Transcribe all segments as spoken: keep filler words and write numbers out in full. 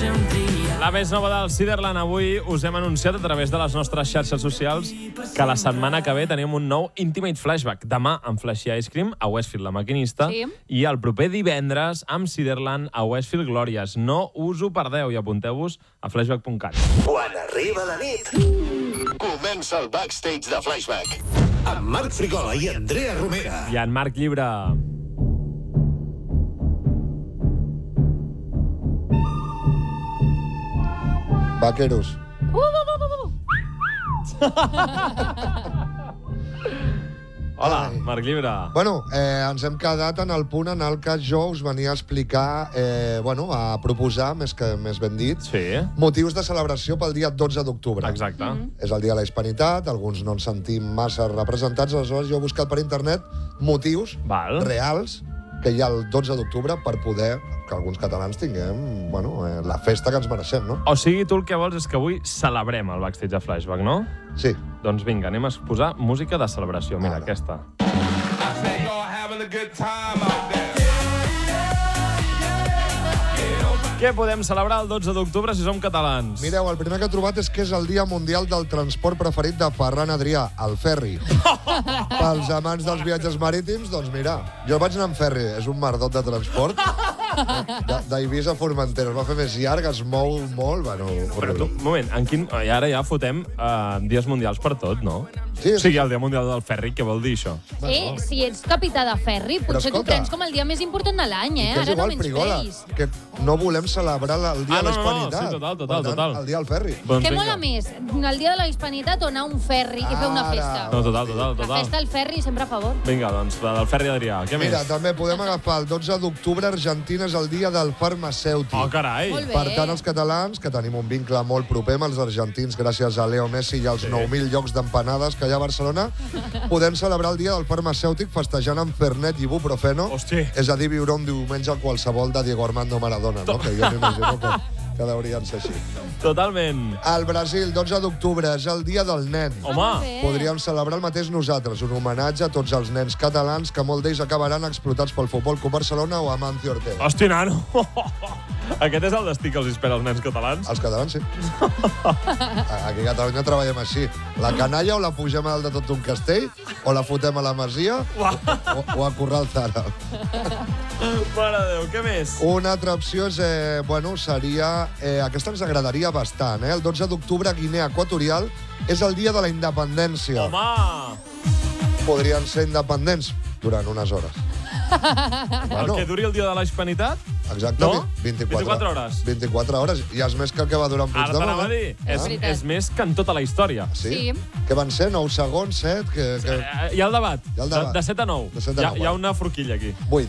La més nova del Ciderland. Avui us hem anunciat a través de les nostres xarxes socials que la setmana que ve tenim un nou Intimate Flashback. Demà amb Flashy Ice Cream a Westfield La Maquinista Sí. i el proper divendres amb Ciderland a Westfield Glòries. No us ho perdeu i apunteu-vos a flashback punt cat. Quan arriba la nit, comença el backstage de Flashback. Amb Marc Frigola i Andrea Romera. I en Marc Llibre. Vaqueros. Uh, uh, uh, uh. Hola, Ai. Marc Llibre. Bueno, eh, ens hem quedat en el punt en el que jo us venia a explicar, eh, bueno, a proposar, més que més ben dit, Sí, motius de celebració pel dia dotze d'octubre. exacte. Mm-hmm. És el dia de la Hispanitat, alguns no ens sentim massa representats, aleshores jo he buscat per internet motius Val. reals que hi ha el dotze d'octubre per poder que alguns catalans tinguem, bueno, eh, la festa que ens mereixem, no? O sigui, tu el que vols és que avui celebrem el backstage de Flashback, no? Sí. Doncs vinga, anem a posar música de celebració. Mira, Ara. aquesta. Què podem celebrar el dotze d'octubre si som catalans? Mireu, el primer que he trobat és que és el dia mundial del transport preferit de Ferran Adrià, el ferri. Pels amants dels viatges marítims, doncs mira, jo vaig anar amb ferri, és un merdot de transport. De- D'Eivissa a Formentera, es va fer més llarg, es mou molt, bueno, Però tu, horrible. un moment, en quin... I ara ja fotem uh, dies mundials per tot, no? Sí, O sigui, el dia mundial del ferri, què vol dir això? Eh, si ets capità de ferri, Però potser t'ho escolta, prens com el dia més important de l'any, eh? Que és Ara no igual, Frigola, menyspreis. que no volem celebrar la- el dia Ah, de no, no, no, l'Hispanitat. sí, total, total, Per tant, total. El dia del ferri. Doncs Què vinga. mola més, el dia de la Hispanitat o anar a un ferri i fer una Ara. festa? No, total, total, La total. festa al ferri sempre a favor. Vinga, doncs, la del ferri Adrià. Què Mira, més? també podem agafar el dotze d'octubre, Argentina és el dia del farmacèutic. Oh, carai! Molt bé. Per tant, els catalans, que tenim un vincle molt proper amb els argentins gràcies a Leo Messi i als Sí. nou mil llocs d'empanades que hi ha a Barcelona, podem celebrar el dia del farmacèutic festejant amb Fernet i ibuprofeno. Hosti. És a dir, viure un diumenge qualsevol de Diego Armando Maradona, no? Que jo m'imagino que, que deurien ser així. Totalment. Al Brasil, dotze d'octubre, és el dia del nen. Home, Molt bé. Podríem celebrar el mateix nosaltres, un homenatge a tots els nens catalans que molt d'ells acabaran explotats pel Futbol Club Barcelona o Amancio Ortega. hosti, nano! Aquest és el destí que els espera els nens catalans? Els catalans, sí. Aquí a Catalunya treballem així. La canalla o la pugem a dalt de tot un castell, o la fotem a la Masia, o, o a Corral Zara. Mare de Déu, què més? Una altra opció és, eh, bueno, seria... Eh, aquesta ens agradaria bastant, eh? El dotze d'octubre, Guinea Equatorial, és el dia de la independència. Home! Podrien ser independents durant unes hores. El Bueno, que duri el dia de la Hispanitat? exactament. No? vint-i-quatre, vint-i-quatre hores. vint-i-quatre hores. Ja és més que el que va durar en Ara t'anava a Puigdemont. dir. eh? És, veritat. és més que en tota la història. Sí? Sí. Que van ser nou segons, set, que... que... Eh, Hi ha el debat. Hi ha el debat. De, de set a nou. De set a Hi ha, nou, hi ha va. una forquilla aquí. vuit.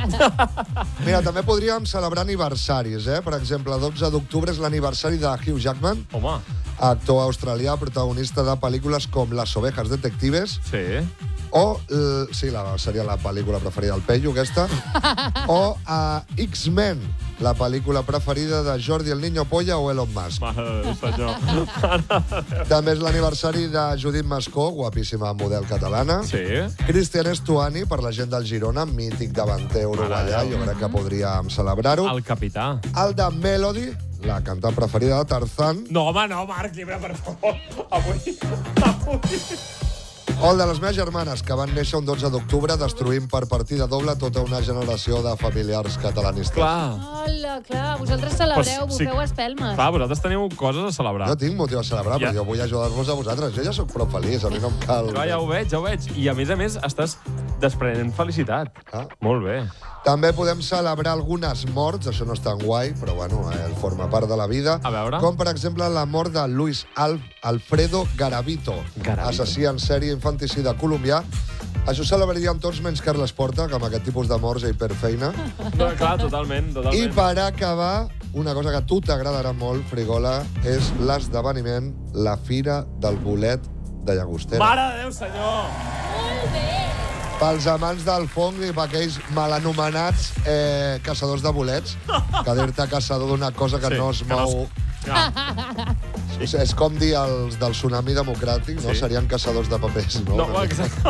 Mira, també podríem celebrar aniversaris, eh? Per exemple, el dotze d'octubre és l'aniversari de Hugh Jackman, Home, actor australià, protagonista de pel·lícules com Las ovejas detectives, sí. o, l- sí, la, seria la pel·lícula preferida del Peyu, aquesta, o a X-Men, la pel·lícula preferida de Jordi el Niño Polla o Elon Musk. Mare de Déu, senyor. També és l'aniversari de Judit Mascó, guapíssima model catalana. Sí. Cristian Estuani, per la gent del Girona, mític davanter uruguaià, Mare de Déu. jo crec que podríem celebrar-ho. El capità. El de Melody, la cantant preferida de Tarzan, No, home, no, Marc, llibre, per favor. Avui, avui... o el de les meves germanes, que van néixer un dotze d'octubre destruint per partida doble tota una generació de familiars catalanistes. Clar. Hola, clar, vosaltres celebreu, Pues sí. bufeu espelmes. Clar, vosaltres teniu coses a celebrar. Jo tinc motiu a celebrar, Ja. però jo vull ajudar-vos a vosaltres. Jo ja sóc prou feliç, a mi no em cal... Clar, ja ho veig, ja ho veig. I a més a més estàs desprenent felicitat. Ah. Molt bé. També podem celebrar algunes morts, això no és tan guai, però bueno, eh, forma part de la vida. A veure. Com, per exemple, la mort de Luis Al Alfredo Garavito, Garavito. assassí en sèrie infanticida colombià. Això ho celebraríem tots menys Carles Porta, que amb aquest tipus de morts ell perd feina. No, clar, totalment, I totalment. per acabar, una cosa que a tu t'agradarà molt, Frigola, és l'esdeveniment, la Fira del Bolet de Llagostera. Mare de Déu, senyor! Molt bé. Pels amants del fong i per aquells malanomenats eh, caçadors de bolets, que dir-te caçador d'una cosa que Sí, no es que no es- mou... Ja. És, és com dir els del tsunami democràtic, no? Sí. Serien caçadors de papers, no? No, exacte.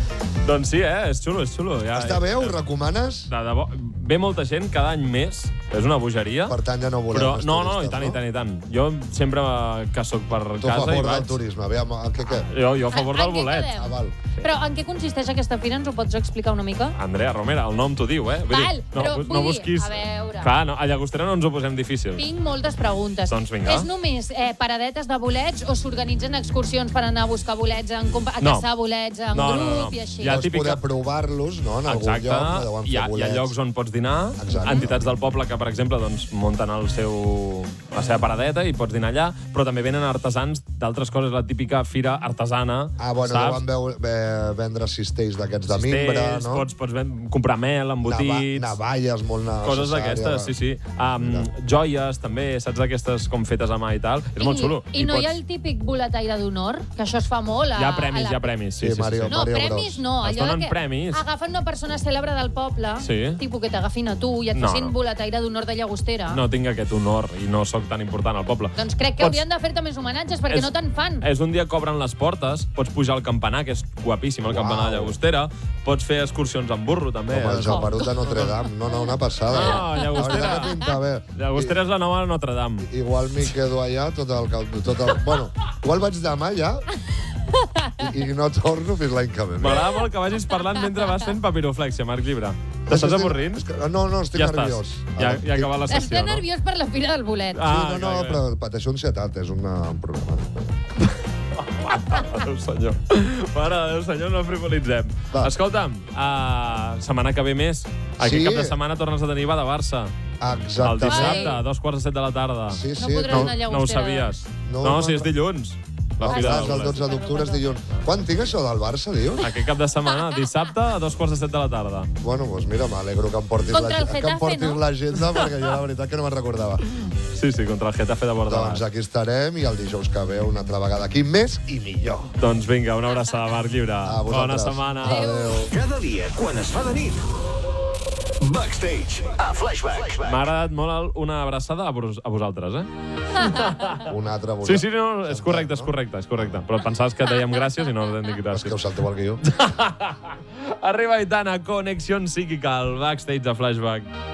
Doncs sí, eh? És xulo, és xulo. Ja, Està bé, ho recomanes? De debò, ve molta gent cada any més és una bogeria. Per tant, ja no volem Però, més no, no, turistes, i tant, i tant, i tant. Jo sempre que sóc per Tu a casa favor hi del vaig. turisme, aviam, en què què? Jo, jo a favor del En què bolet. quedem? Ah, val. Però en què consisteix aquesta fira? Ens ho pots explicar una mica? Andrea Romera, el nom t'ho diu, eh? Vull Val, dir, no, però no vull dir, busquis... a veure. Clar, no, a Llagostera no ens ho posem difícil. Tinc moltes preguntes. Doncs vinga. És només eh, paradetes de bolets o s'organitzen excursions per anar a buscar bolets, en, compa- a No. caçar bolets en No, no, grup no, no. i així? Hi ha Vols típica- poder provar-los, no? En algun Exacte. lloc, no deuen Hi fer ha, hi ha bolets. llocs on pots dinar, Exacte. entitats del poble que, per exemple, doncs, munten el seu, la seva paradeta i pots dinar allà, però també venen artesans d'altres coses, la típica fira artesana, Ah, bueno, saps? deuen veu, ve, vendre cistells d'aquests de Cistells, mimbre, no? Pots, pots ven- comprar mel, embotits... Nava, navalles molt necessàries. Coses d'aquestes, sí, sí. Um, joies, també, saps, aquestes com fetes a mà i tal. És molt xulo. I, i no hi ha el típic boletaire d'honor, que això es fa molt a, Hi ha premis, a la... hi ha premis, sí, Sí, sí, sí. Mario. sí. No, Mario premis Bros. no. Es Allò de donen que premis. agafen una persona cèlebre del poble, Sí. tipus que t'agafin a tu i et No, facin no. boletaire d'honor de Llagostera. No tinc aquest honor i no sóc tan important al poble. Doncs crec que Pots- haurien de fer-te més homenatges, perquè És- no te'n fan. És un dia que obren les portes, pots pujar al campanar, que és guapíssim, el Uau. campanar de Llagostera, pots fer excursions amb burro, també. Com el Japerut de Notre Dame. No, no, una passada. No, Llagostera. La veritat que pinta bé. Llagostera és la nova Notre Dame. I, igual m'hi quedo allà tot el... Tot el bueno, igual vaig demà ja i, i no torno fins l'any que ve. M'agrada molt que vagis parlant mentre vas fent papiroflexia, Marc Llibre. T'estàs Estic- avorrint? és que- No, no, estic Ja nerviós. estàs. Ja, ja ha acabat la sessió, Està no? nerviós per la fira del bolet. Ah, Sí, no, no, clar, clar. però pateixo ansietat, és una, un problema. Mare de Déu, senyor. Mare de Déu, senyor, no frivolitzem. Va. Escolta'm, uh, setmana que ve més. Aquest Sí. cap de setmana tornes a tenir Bada Barça. El Exactament. dissabte, Ai. a dos quarts de set de la tarda. Sí, No sí. podràs No, anar a no ho Llagostera. sabies. No, No, no, si és no. dilluns. La Ah, fira clar, del és el bolet. dotze d'octubre, és dilluns. Quan tinc això del Barça, dius? Aquest cap de setmana, dissabte, a dos quarts de set de la tarda. Bueno, doncs mira, m'alegro que em portis Contra el la- que em Getafe, portis no? l'agenda, perquè jo la veritat que no me'n recordava. Sí, sí, contra el Getafe de Bordalàs. Doncs aquí estarem i el dijous que ve una altra vegada aquí, més i millor. Doncs vinga, una abraçada, Marc Llibre. A Bona vosaltres. setmana. Adéu. Cada dia, quan es fa de nit. Backstage, a Flashback. M'ha agradat molt el- una abraçada a, vos, a vosaltres, eh? Un altre Sí, sí, no, és correcte, és correcte, és correcte. Però et pensaves que et dèiem gràcies i no t'hem dit És que gràcies. ho salto igual que jo. Arriba Aitana, Connexió Psíquica, al backstage de Flashback.